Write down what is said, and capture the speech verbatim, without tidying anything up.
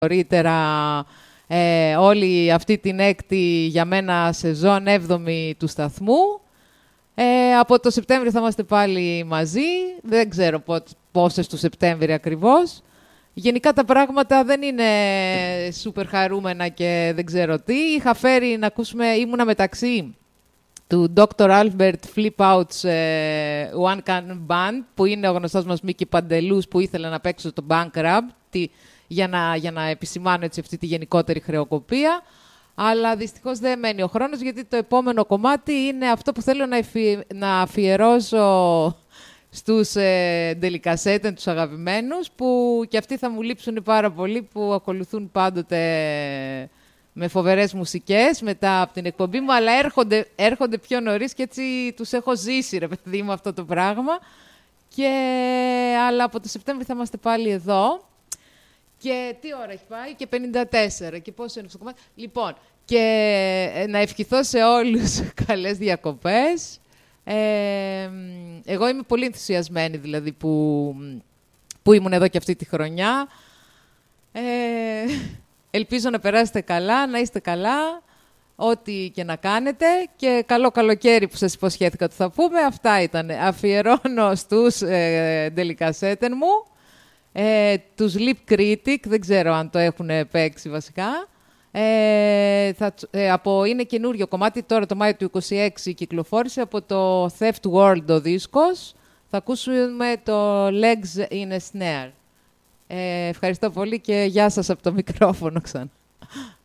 νωρίτερα ε, όλη αυτή την έκτη για μένα σεζόν έβδομη του σταθμού. Ε, από το Σεπτέμβριο θα είμαστε πάλι μαζί. Δεν ξέρω πόσες του Σεπτέμβρη ακριβώς. Γενικά τα πράγματα δεν είναι σούπερ χαρούμενα και δεν ξέρω τι. Είχα φέρει να ακούσουμε, ήμουνα μεταξύ του ντόκτορ Albert Flipouts ε, One Can Band, που είναι ο γνωστός μας Μίκη Παντελούς, που ήθελε να παίξω στο Bankrab, για να, για να επισημάνω έτσι αυτή τη γενικότερη χρεοκοπία. Αλλά δυστυχώς δεν μένει ο χρόνος, γιατί το επόμενο κομμάτι είναι αυτό που θέλω να, εφη, να αφιερώσω στους ε, Delicatessen, τους αγαπημένους, που και αυτοί θα μου λείψουν πάρα πολύ, που ακολουθούν πάντοτε με φοβερές μουσικές μετά από την εκπομπή μου, αλλά έρχονται, έρχονται πιο νωρίς και έτσι τους έχω ζήσει, ρε παιδί μου, αυτό το πράγμα. Και, αλλά από το Σεπτέμβριο θα είμαστε πάλι εδώ. Και τι ώρα έχει πάει? Και πενήντα τέσσερα. Και πόσο είναι στο κομμάτι? Λοιπόν, και να ευχηθώ σε όλους καλές διακοπές. Ε, εγώ είμαι πολύ ενθουσιασμένη, δηλαδή, που, που ήμουν εδώ και αυτή τη χρονιά. Ε, ελπίζω να περάσετε καλά, να είστε καλά, ό,τι και να κάνετε. Και καλό καλοκαίρι που σας υποσχέθηκα ότι θα πούμε. Αυτά ήταν. Αφιερώνω στους ε, Delicatessen μου. Ε, τους Lip Critic, δεν ξέρω αν το έχουν παίξει βασικά. Ε, θα, ε, από, είναι καινούριο κομμάτι, τώρα το Μάιο του είκοσι έξι κυκλοφόρησε από το Theft World ο δίσκος. Θα ακούσουμε το Legs in a Snare. Ε, ευχαριστώ πολύ και γεια σας από το μικρόφωνο ξανά.